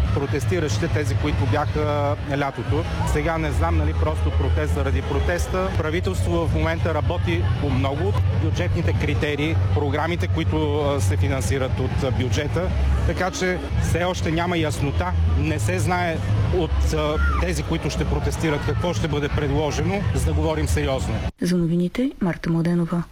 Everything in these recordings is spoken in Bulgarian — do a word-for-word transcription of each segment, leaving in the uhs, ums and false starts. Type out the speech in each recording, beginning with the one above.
протестиращите, тези, които бяха лятото. Сега не знам, нали, просто протест заради протеста. Правителство в момента работи по много от бюджетните критерии, програмите, които се финансират от бюджета, така че все още няма яснота. Не се знае от тези, които ще протестират, какво ще бъде предложено, за да говорим сериозно. За новините Марта Младенова.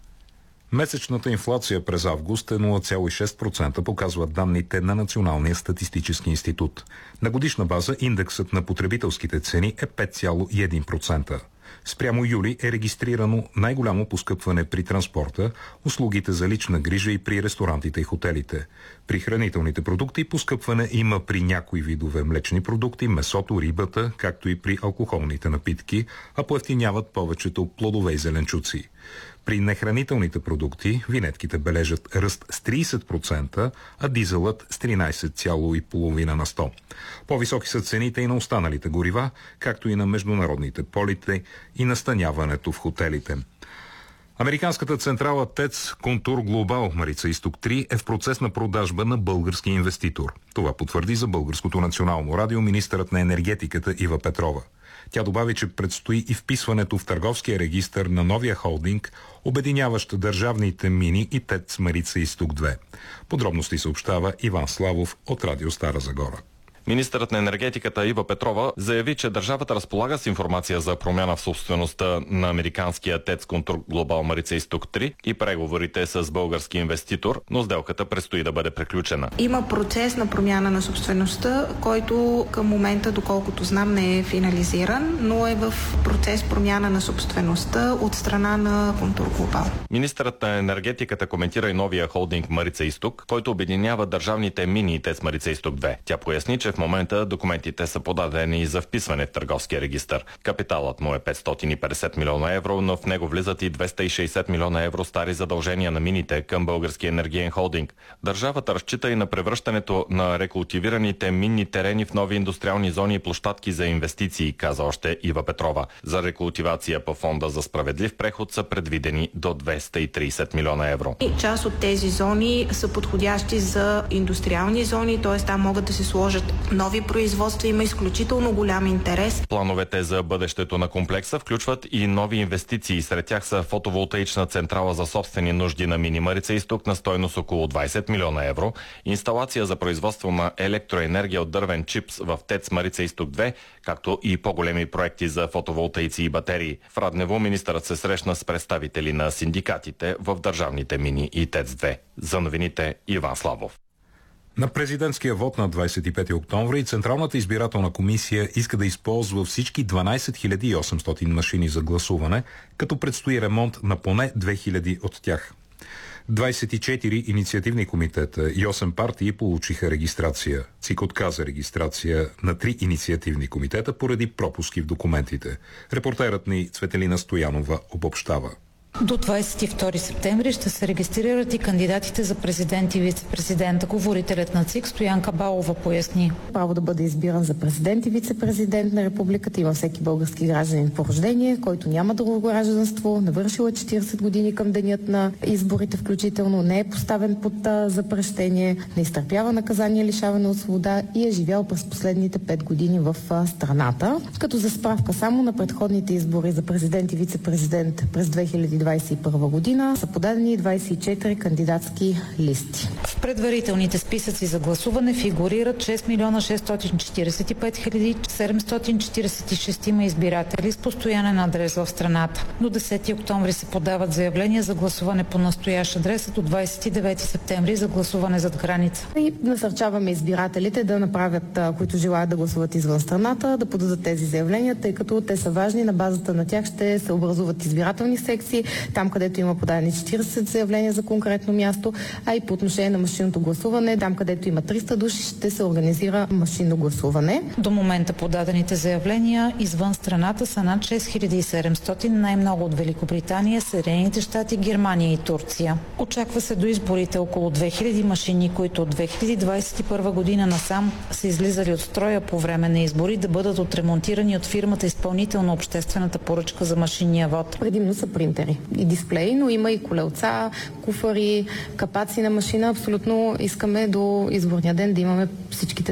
Месечната инфлация през август е нула цяло и шест процента, показват данните на Националния статистически институт. На годишна база индексът на потребителските цени е пет цяло и едно процента. Спрямо юли е регистрирано най-голямо поскъпване при транспорта, услугите за лична грижа и при ресторантите и хотелите. При хранителните продукти поскъпване има при някои видове млечни продукти, месото, рибата, както и при алкохолните напитки, а поевтиняват повечето плодове и зеленчуци. При нехранителните продукти винетките бележат ръст с трийсет процента, а дизелът с тринайсет цяло и пет десета на сто. По-високи са цените и на останалите горива, както и на международните полети и настаняването в хотелите. Американската централа ТЕЦ Контур Глобал Марица Изток три е в процес на продажба на български инвеститор. Това потвърди за Българското национално радио министърът на енергетиката Ива Петрова. Тя добави, че предстои и вписването в търговския регистър на новия холдинг, обединяващ държавните мини и ТЕЦ Марица Изток две. Подробности съобщава Иван Славов от Радио Стара Загора. Министърът на енергетиката Ива Петрова заяви, че държавата разполага с информация за промяна в собствеността на американския ТЕЦ Контур Глобал Марица Изток три и преговорите с български инвеститор, но сделката предстои да бъде приключена. Има процес на промяна на собствеността, който към момента, доколкото знам, не е финализиран, но е в процес промяна на собствеността от страна на Контур Глобал. Министърът на енергетиката коментира и новия холдинг Марица Изток, който обединява държавните мини и ТЕЦ Марица Изток две. Тя поясни, че в момента документите са подадени за вписване в търговския регистър. Капиталът му е петстотин и петдесет милиона евро, но в него влизат и двеста и шейсет милиона евро стари задължения на мините към българския енергиен холдинг. Държавата разчита и на превръщането на рекултивираните минни терени в нови индустриални зони и площадки за инвестиции, каза още Ива Петрова. За рекултивация по фонда за справедлив преход са предвидени до двеста и трийсет милиона евро. И част от тези зони са подходящи за индустриални зони, т.е. там могат да се сложат нови производства, има изключително голям интерес. Плановете за бъдещето на комплекса включват и нови инвестиции. Сред тях са фотоволтаична централа за собствени нужди на мини Марица Изток на стойност около двайсет милиона евро, инсталация за производство на електроенергия от дървен чипс в ТЕЦ Марица Изток две, както и по-големи проекти за фотоволтаици и батерии. В Раднево министърът се срещна с представители на синдикатите в държавните мини и ТЕЦ две. За новините Иван Славов. На президентския вод на двайсет и пети октомври Централната избирателна комисия иска да използва всички дванайсет хиляди и осемстотин машини за гласуване, като предстои ремонт на поне две хиляди от тях. двайсет и четири инициативни комитета и осем партии получиха регистрация. ЦИК отказа регистрация на три инициативни комитета поради пропуски в документите. Репортерът ни Цветелина Стоянова обобщава. До двайсет и втори септември ще се регистрират и кандидатите за президент и вице-президент. Говорителят на ЦИК Стоянка Балова поясни. Право да бъде избиран за президент и вице-президент на републиката има всеки български гражданин по рождение, който няма друго гражданство, навършил е четирийсет години към денят на изборите включително, не е поставен под запрещение, не изтърпява наказание лишаване от свобода и е живял през последните пет години в страната. Като за справка, само на предходните избори за президент и вице-президент през две хиляди двайсет и първа година са подадени двайсет и четири кандидатски листи. В предварителните списъци за гласуване фигурират шест милиона шестстотин четирийсет и пет хиляди седемстотин четирийсет и шест избиратели с постоянен адрес в страната. До десети октомври се подават заявления за гласуване по настоящ адрес, до двайсет и девети септември за гласуване зад граница. И насърчаваме избирателите да направят, които желаят да гласуват извън страната, да подадат тези заявления, тъй като те са важни. На базата на тях ще се образуват избирателни секции, там където има подадени четирийсет заявления за конкретно място, а и по отношение на машинното гласуване, там където има триста души, ще се организира машинно гласуване. До момента подадените заявления извън страната са над шест хиляди и седемстотин, най-много от Великобритания, Съединените щати, Германия и Турция. Очаква се до изборите около две хиляди машини, които от две хиляди двайсет и първа година насам са излизали от строя по време на избори, да бъдат отремонтирани от фирмата изпълнител на обществената поръчка за машинния вод. Предимно са принтери и дисплеи, но има и колелца, куфари, капаци на машина. Абсолютно искаме до изборния ден да имаме всичките